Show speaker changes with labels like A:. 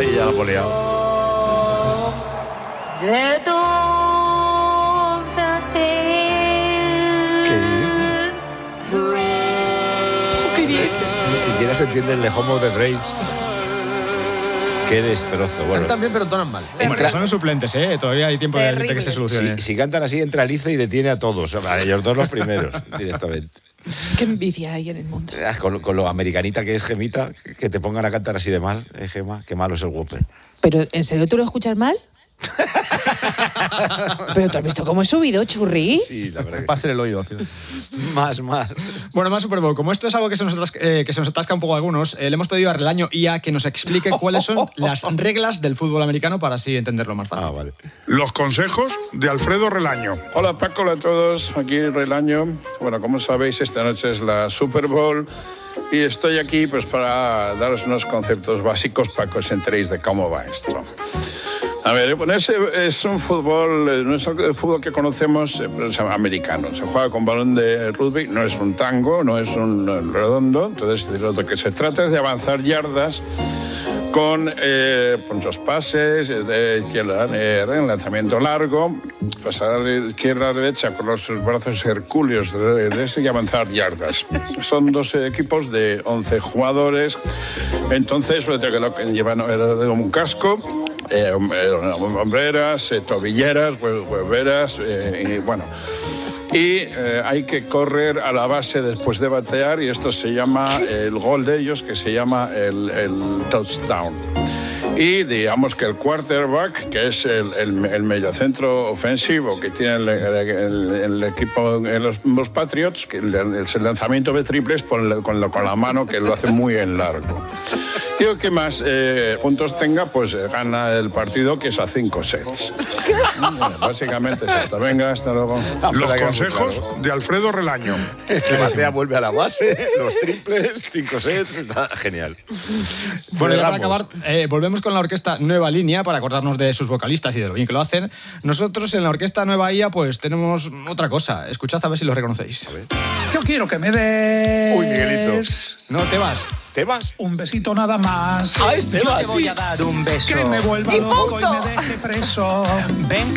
A: Ahí ya lo hemos liado. Ni siquiera se entiende el de Home of the Braves. Qué destrozo. Bueno,
B: cantan bien, pero entonan mal.
C: Bueno, son suplentes, todavía hay tiempo de que se solucione.
A: Si cantan así, entra Lizo y detiene a todos. A ellos dos los primeros, directamente.
D: Qué envidia hay en el mundo.
A: Con lo americanita que es Gemita, que te pongan a cantar así de mal, Gema, qué malo es el Whopper.
D: ¿Pero en serio tú lo escuchas mal? ¿Pero tú has visto cómo he subido, Churri?
A: Sí, la verdad que
B: va a ser el oído al final.
A: Más.
C: Bueno, más Super Bowl. Como esto es algo que se nos atasca un poco a algunos, le hemos pedido a Relaño IA que nos explique cuáles son las reglas del fútbol americano para así entenderlo más fácil.
A: Vale.
E: Los consejos de Alfredo Relaño.
F: Hola Paco, hola a todos, aquí Relaño. Bueno, como sabéis, esta noche es la Super Bowl y estoy aquí pues para daros unos conceptos básicos para que os enteréis de cómo va esto. A ver, bueno, es un fútbol, no es el fútbol que conocemos, es americano. Se juega con balón de rugby, no es un tango, no es un redondo. Entonces, de lo que se trata es de avanzar yardas con los pases de izquierda en lanzamiento largo, pasar a la izquierda a la derecha con los brazos hercúleos de ese y avanzar yardas. Son 12 equipos de 11 jugadores. Entonces, lo que llevan un casco, hombreras, tobilleras, hueveras, y bueno. Y hay que correr a la base después de batear y esto se llama el gol de ellos, que se llama el touchdown. Y digamos que el quarterback, que es el mediocentro ofensivo que tiene el equipo, los Patriots, que el lanzamiento de triples con la mano, que lo hace muy en largo. Y el que más puntos tenga, pues gana el partido, que es a 5 sets. Bueno, básicamente es esto. Venga, hasta luego.
E: Los consejos de Alfredo Relaño.
A: Que batea, vuelve a la base, los triples, 5 sets, está genial.
C: Bueno, ya para acabar, volvemos con la orquesta Nueva Línea para acordarnos de sus vocalistas y de lo bien que lo hacen. Nosotros en la orquesta Nueva IA pues tenemos otra cosa. Escuchad a ver si lo reconocéis.
G: Yo quiero que me des...
A: Uy, Miguelito.
C: No, te vas.
A: ¿Te vas?
G: Un besito nada más.
A: Ah, este
G: Yo
A: va,
G: te voy
A: sí.
G: a dar un beso. Que me vuelva loco y me deje preso. Ven.